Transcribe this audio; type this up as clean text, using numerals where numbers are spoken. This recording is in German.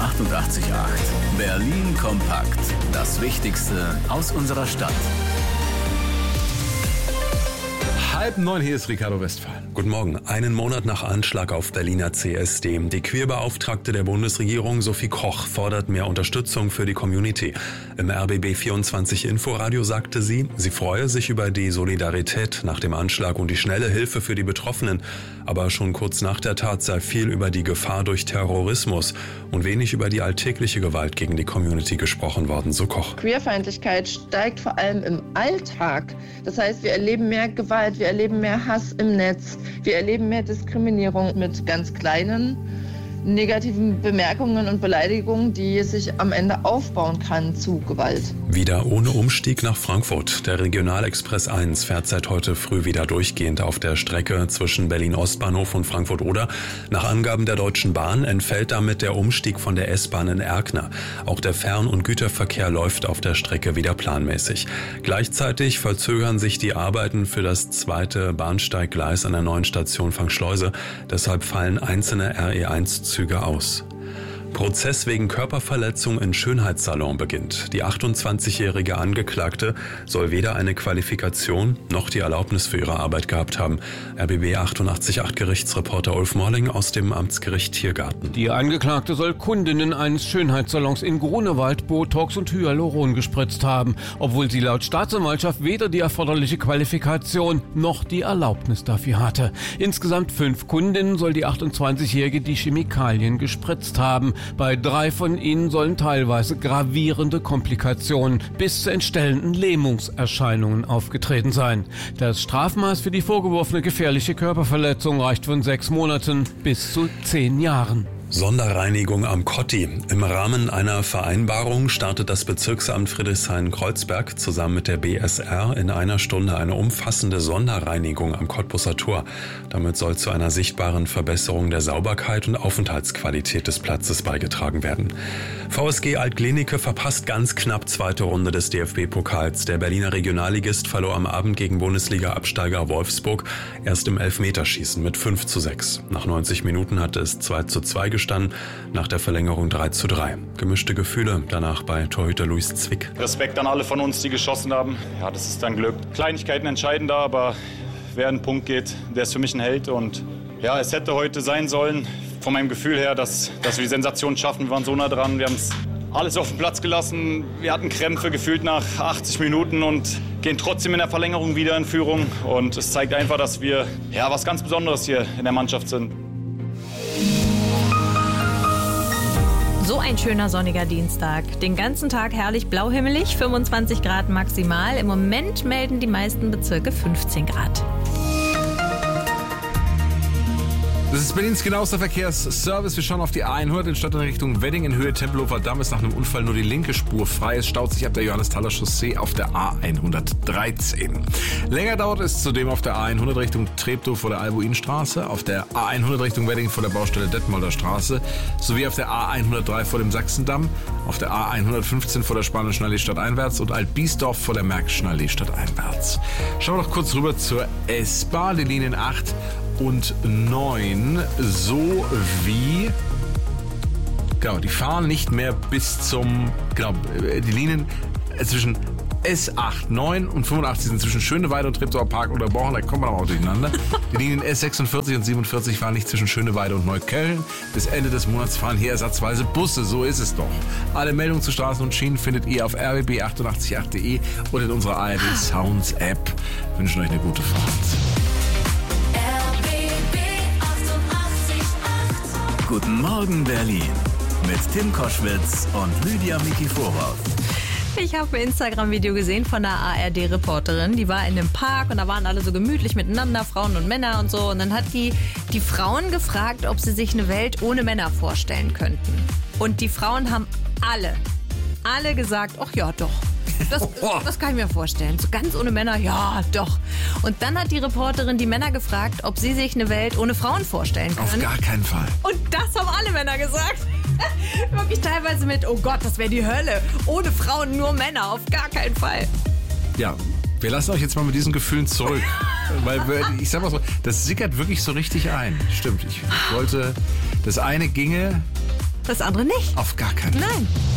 88,8. Berlin kompakt. Das Wichtigste aus unserer Stadt. 8:30, hier ist Ricardo Westphal. Guten Morgen. Einen Monat nach Anschlag auf Berliner CSD. Die Queerbeauftragte der Bundesregierung, Sophie Koch, fordert mehr Unterstützung für die Community. Im RBB 24 Inforadio sagte sie freue sich über die Solidarität nach dem Anschlag und die schnelle Hilfe für die Betroffenen. Aber schon kurz nach der Tat sei viel über die Gefahr durch Terrorismus und wenig über die alltägliche Gewalt gegen die Community gesprochen worden, so Koch. Queerfeindlichkeit steigt vor allem im Alltag. Das heißt, wir erleben mehr Gewalt, wir erleben mehr Hass im Netz, wir erleben mehr Diskriminierung mit ganz kleinen negativen Bemerkungen und Beleidigungen, die sich am Ende aufbauen kann zu Gewalt. Wieder ohne Umstieg nach Frankfurt. Der Regionalexpress 1 fährt seit heute früh wieder durchgehend auf der Strecke zwischen Berlin-Ostbahnhof und Frankfurt-Oder. Nach Angaben der Deutschen Bahn entfällt damit der Umstieg von der S-Bahn in Erkner. Auch der Fern- und Güterverkehr läuft auf der Strecke wieder planmäßig. Gleichzeitig verzögern sich die Arbeiten für das zweite Bahnsteiggleis an der neuen Station Fangschleuse. Deshalb fallen einzelne RE1-Züge aus. Prozess wegen Körperverletzung in Schönheitssalon beginnt. Die 28-jährige Angeklagte soll weder eine Qualifikation noch die Erlaubnis für ihre Arbeit gehabt haben. RBB 88,8 Gerichtsreporter Ulf Morling aus dem Amtsgericht Tiergarten. Die Angeklagte soll Kundinnen eines Schönheitssalons in Grunewald Botox und Hyaluron gespritzt haben, obwohl sie laut Staatsanwaltschaft weder die erforderliche Qualifikation noch die Erlaubnis dafür hatte. Insgesamt 5 Kundinnen soll die 28-jährige die Chemikalien gespritzt haben. Bei 3 von ihnen sollen teilweise gravierende Komplikationen bis zu entstellenden Lähmungserscheinungen aufgetreten sein. Das Strafmaß für die vorgeworfene gefährliche Körperverletzung reicht von 6 Monaten bis zu 10 Jahren. Sonderreinigung am Kotti. Im Rahmen einer Vereinbarung startet das Bezirksamt Friedrichshain-Kreuzberg zusammen mit der BSR in einer Stunde eine umfassende Sonderreinigung am Cottbuser Tor. Damit soll zu einer sichtbaren Verbesserung der Sauberkeit und Aufenthaltsqualität des Platzes beigetragen werden. VSG Alt-Glienicke verpasst ganz knapp zweite Runde des DFB-Pokals. Der Berliner Regionalligist verlor am Abend gegen Bundesliga-Absteiger Wolfsburg erst im Elfmeterschießen mit 5:6. Nach 90 Minuten hatte es 2:2 gestanden, nach der Verlängerung 3:3. Gemischte Gefühle danach bei Torhüter Luis Zwick. Respekt an alle von uns, die geschossen haben. Ja, das ist dann Glück. Kleinigkeiten entscheiden da, aber wer einen Punkt geht, der ist für mich ein Held. Und ja, es hätte heute sein sollen, von meinem Gefühl her, dass wir die Sensation schaffen. Wir waren so nah dran, wir haben es alles auf den Platz gelassen. Wir hatten Krämpfe gefühlt nach 80 Minuten und gehen trotzdem in der Verlängerung wieder in Führung. Und es zeigt einfach, dass wir was ganz Besonderes hier in der Mannschaft sind. So ein schöner sonniger Dienstag. Den ganzen Tag herrlich blauhimmelig, 25 Grad maximal. Im Moment melden die meisten Bezirke 15 Grad. Das ist Berlins genauester Verkehrsservice. Wir schauen auf die A100 in Stadt in Richtung Wedding in Höhe Tempelhofer Damm. Ist nach einem Unfall nur die linke Spur frei. Es staut sich ab der Johannes-Thaler Chaussee auf der A113. Länger dauert es zudem auf der A100 Richtung Treptow vor der Albuinstraße, auf der A100 Richtung Wedding vor der Baustelle Detmolder Straße, sowie auf der A103 vor dem Sachsendamm, auf der A115 vor der Spanischen Allee stadteinwärts und Altbiesdorf vor der Märkischen Allee stadteinwärts. Schauen wir noch kurz rüber zur S-Bahn, die Linien 8 und 9 sowie, die fahren nicht mehr bis zum, die Linien zwischen S8, 9 und 85 sind zwischen Schöneweide und Treptower Park oder Borchen, da kommt man aber auch durcheinander. Die Linien S46 und 47 fahren nicht zwischen Schöneweide und Neukölln. Bis Ende des Monats fahren hier ersatzweise Busse, so ist es doch. Alle Meldungen zu Straßen und Schienen findet ihr auf rbb888.de und in unserer ARD Sounds App. Wir wünschen euch eine gute Fahrt. Guten Morgen Berlin mit Tim Koschwitz und Lydia Miki Vorhoff. Ich habe ein Instagram-Video gesehen von einer ARD-Reporterin, die war in einem Park und da waren alle so gemütlich miteinander, Frauen und Männer und so. Und dann hat die Frauen gefragt, ob sie sich eine Welt ohne Männer vorstellen könnten. Und die Frauen haben alle gesagt, ach ja, doch. Das kann ich mir vorstellen. So ganz ohne Männer, ja, doch. Und dann hat die Reporterin die Männer gefragt, ob sie sich eine Welt ohne Frauen vorstellen können. Auf gar keinen Fall. Und das haben alle Männer gesagt. Wirklich teilweise mit, oh Gott, das wäre die Hölle. Ohne Frauen, nur Männer, auf gar keinen Fall. Ja, wir lassen euch jetzt mal mit diesen Gefühlen zurück. Weil, ich sag mal so, das sickert wirklich so richtig ein. Stimmt, ich wollte, das eine ginge Das andere nicht. Auf gar keinen Fall. Nein.